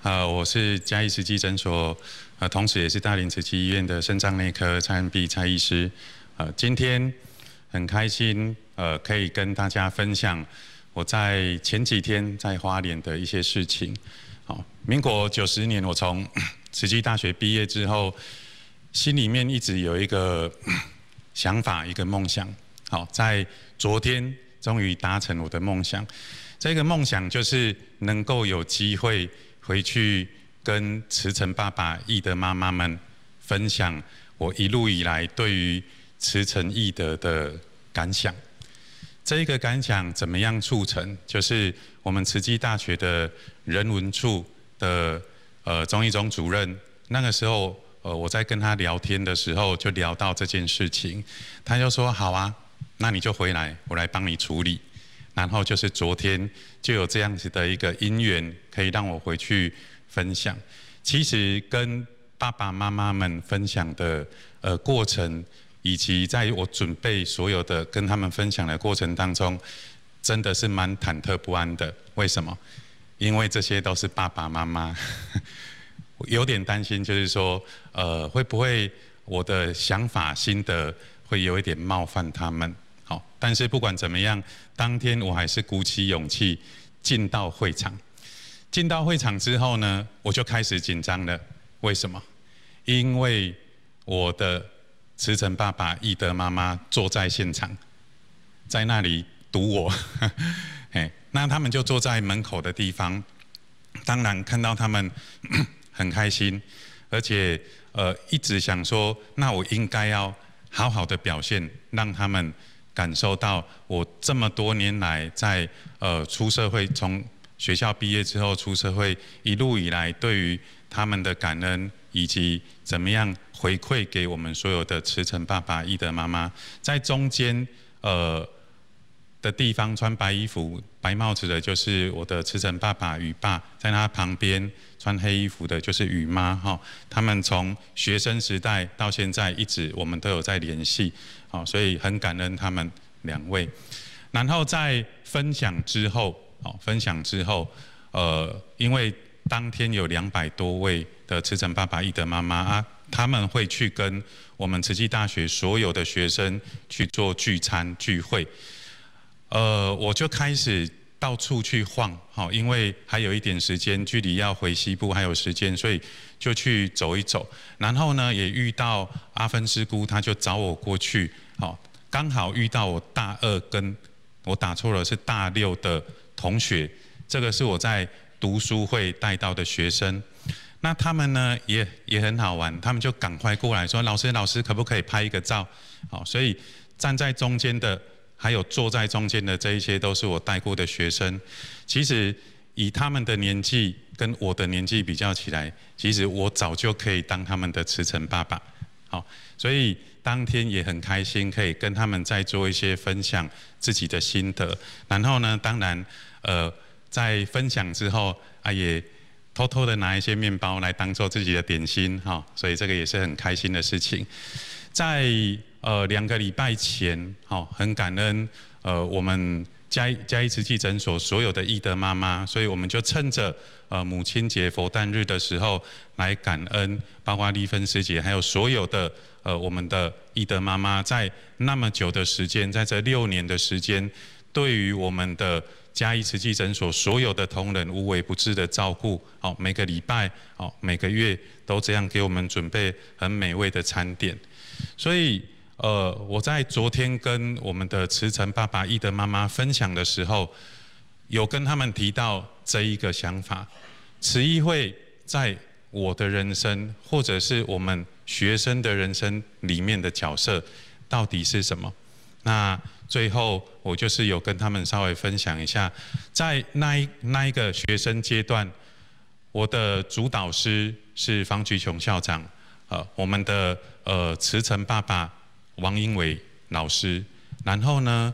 我是嘉义慈济诊所，同时也是大林慈济医院的肾脏内科蔡恩碧蔡医师。今天很开心，可以跟大家分享我在前几天在花莲的一些事情。民国90年，我从慈济大学毕业之后，心里面一直有一个想法，一个梦想。在昨天终于达成我的梦想。这个梦想就是能够有机会回去跟慈诚爸爸、义德妈妈们分享我一路以来对于慈诚义德的感想。这一个感想怎么样促成？就是我们慈济大学的人文处的钟义忠主任，那个时候我在跟他聊天的时候，就聊到这件事情，他就说：“好啊，那你就回来，我来帮你处理。”然后就是昨天就有这样子的一个因缘，可以让我回去分享。其实跟爸爸妈妈们分享的过程，以及在我准备所有的跟他们分享的过程当中，真的是蛮忐忑不安的。为什么？因为这些都是爸爸妈妈，有点担心，就是说会不会我的想法心得会有一点冒犯他们。但是不管怎么样，当天我还是鼓起勇气进到会场。进到会场之后呢，我就开始紧张了。为什么？因为我的慈诚爸爸、义德妈妈坐在现场，在那里堵我。那他们就坐在门口的地方。当然看到他们很开心，而且一直想说，那我应该要好好的表现，让他们感受到我这么多年来在出社会，从学校毕业之后出社会，一路以来对于他们的感恩，以及怎么样回馈给我们所有的慈诚爸爸、义德妈妈。在中间的地方穿白衣服、白帽子的，就是我的慈诚爸爸雨爸，在他旁边穿黑衣服的，就是雨妈。他们从学生时代到现在，一直我们都有在联系。所以很感恩他们两位。然后在分享之后，因为当天有200多位的慈诚爸爸、义德妈妈他们会去跟我们慈济大学所有的学生去做聚餐聚会。我就开始到处去晃，因为还有一点时间，距离要回西部还有时间，所以就去走一走。然后呢，也遇到阿芬师姑，她就找我过去，刚好遇到我大2跟我打错了，是大6的同学，这个是我在读书会带到的学生。那他们呢也很好玩，他们就赶快过来说：“老师可不可以拍一个照？”所以站在中间的，还有坐在中间的这一些都是我带过的学生。其实以他们的年纪跟我的年纪比较起来，其实我早就可以当他们的慈诚爸爸。所以当天也很开心，可以跟他们再做一些分享自己的心得。然后呢，当然在分享之后也偷偷的拿一些面包来当做自己的点心。所以这个也是很开心的事情。在2个礼拜前，很感恩我们嘉义慈济诊所所有的义德妈妈，所以我们就趁着母亲节佛诞日的时候来感恩，包括丽芬师姐，还有所有的我们的义德妈妈，在那么久的时间，在这6年的时间，对于我们的嘉义慈济诊所所有的同仁无微不至的照顾，每个礼拜每个月都这样给我们准备很美味的餐点。所以我在昨天跟我们的慈诚爸爸、义德妈妈分享的时候，有跟他们提到这一个想法：慈义会在我的人生，或者是我们学生的人生里面的角色到底是什么？那最后我就是有跟他们稍微分享一下，在那一个学生阶段，我的主导师是方菊琼校长，我们的慈诚爸爸王英伟老师，然后呢，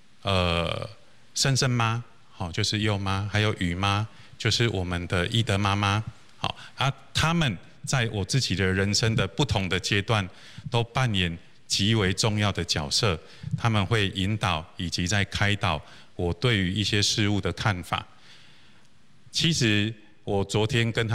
圣妈，就是幼妈，还有雨妈，就是我们的义德妈妈，他们在我自己的人生的不同的阶段，都扮演极为重要的角色。他们会引导以及在开导我对于一些事物的看法。其实我昨天跟他